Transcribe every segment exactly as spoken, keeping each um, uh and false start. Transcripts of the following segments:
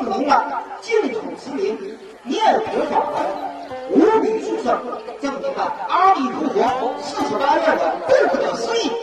证明了净土之名，念佛法门无比殊胜，证明了阿弥陀佛四十八愿的不可思议。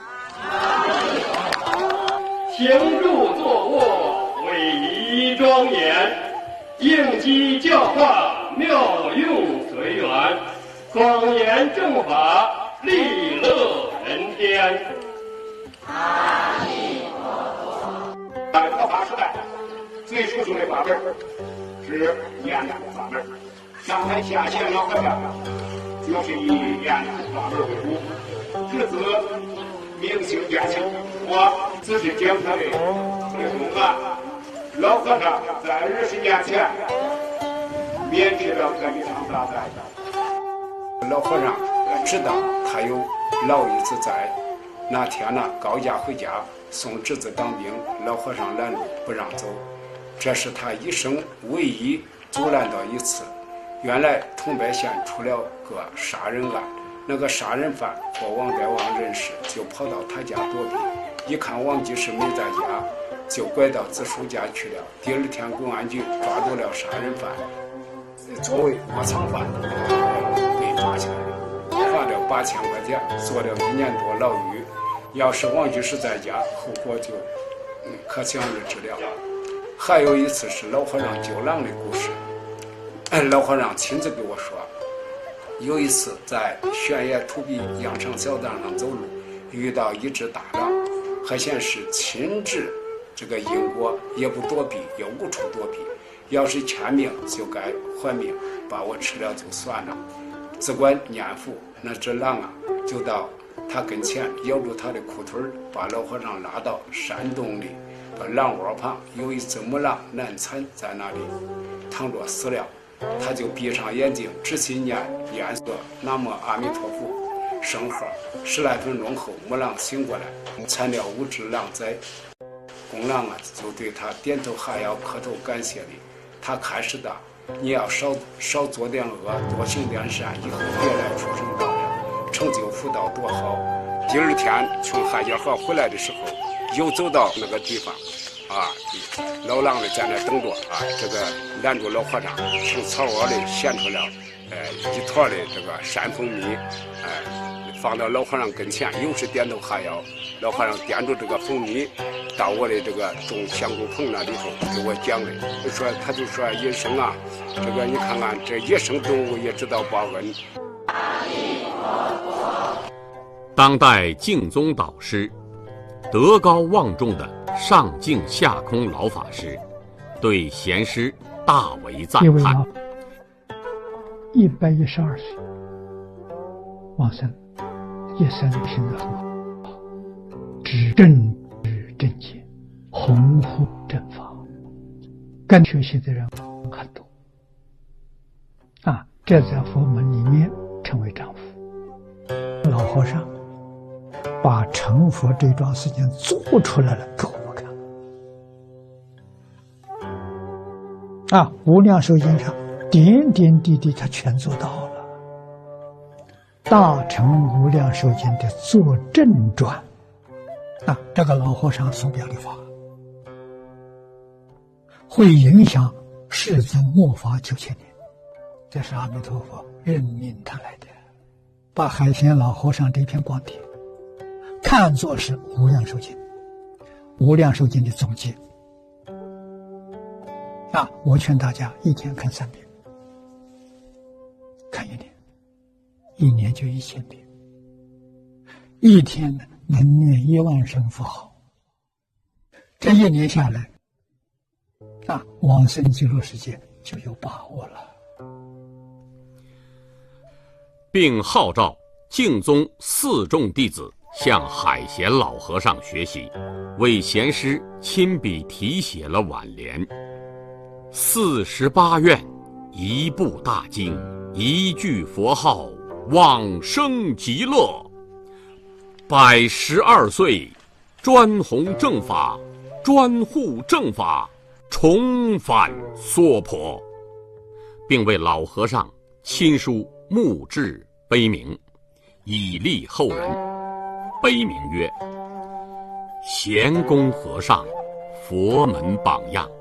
行住坐卧，威仪庄严，应机教化，妙用随缘，广言正法，利乐人天。 阿弥陀佛。 在佛法时代，最殊胜的法门是念佛法门。上海下线老和尚就是以念佛法门为主，至此明星见性。我只是讲他的内容啊。老和尚在二十年前免去了这一场大灾。老和尚知道他有老一子在，那天呢高家回家送侄子当兵，老和尚拦路不让走，这是他一生唯一阻拦到一次。原来桐柏县出了个杀人案，那个杀人犯和王代王认识，就跑到他家躲避，一看王济世没在家，就拐到子叔家去了。第二天公安局抓住了杀人犯，作为窝藏犯被抓起来了，罚了八千块钱，坐了一年多牢狱。要是王济世在家，后果就嗯可想而知了。还有一次是老和尚救狼的故事，老和尚亲自给我说，有一次在悬崖土壁羊肠小道上走路，遇到一只大狼，还显是亲治这个因果，也不躲避，也无处躲避。要是欠命就该还命，把我吃了就算了。只管念佛，那只狼啊，就到他跟前咬住他的裤腿，把老和尚拉到山洞里。把狼窝旁有一只母狼难产在那里躺着死了，他就闭上眼睛，仔细念念诵南无阿弥陀佛圣号。十来分钟后，母狼醒过来，产了五只狼崽。公狼啊，就对他点头哈腰，磕头感谢礼。他开始的，你要少少做点恶，多行点善，以后别来出生道了，成就福道多好。第二天从海家河回来的时候，又走到那个地方，啊，老狼的在那等着啊，这个拦住老和尚，从草窝里衔出了，呃，一坨的这个山蜂蜜，哎、呃，放到老和尚跟前，又是点头哈腰。老和尚掂住这个蜂蜜，到我的这个种香菇棚那里头给我讲的，就说他就说野生啊，这个你看看这野生动物也知道报恩。 当代净宗导师。德高望重的上净下空老法师对贤师大为赞叹。 一百一十二岁往生，一生品德很好，知正知正见，弘护正法，跟学习的人很多啊，这在佛门里面称为丈夫。老和尚把成佛这桩事情做出来了给我们看啊！无量寿经上点点滴滴他全做到了。大乘无量寿经的作证传啊，这个老和尚所表的法会影响世尊末法九千年，这是阿弥陀佛任命他来的，把海贤老和尚这篇光碟看作是无量寿经，无量寿经的总结啊！我劝大家一天看三遍，看一年，一年就一千遍，一天呢能念一万声佛号，这一年下来，啊，往生极乐世界就有把握了。 并号召净宗四众弟子向海贤老和尚学习，为贤师亲笔题写了挽联：四十八愿，一部大经，一句佛号，往生极乐。百十二岁，专弘正法，专护正法，重返娑婆，并为老和尚亲书墓志碑铭，以利后人。碑铭曰：贤公和尚，佛门榜样，